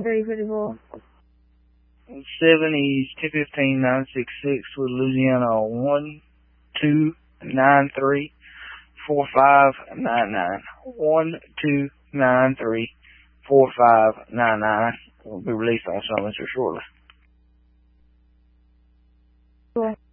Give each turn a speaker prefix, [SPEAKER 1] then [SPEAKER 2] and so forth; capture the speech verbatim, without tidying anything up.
[SPEAKER 1] three fifty-four.
[SPEAKER 2] seventies, two fifteen, nine six six with Louisiana one two nine three four five nine nine. one two nine three four five nine nine will be released on summons here shortly.
[SPEAKER 1] Cool.